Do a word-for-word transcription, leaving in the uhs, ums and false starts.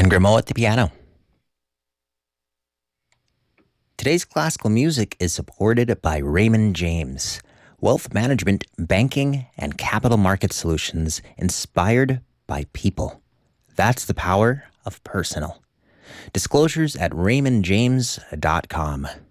Glenn Grimaud at the piano. Today's classical music is supported by Raymond James, wealth management, banking, and capital market solutions inspired by people. That's the power of personal. Disclosures at raymond james dot com.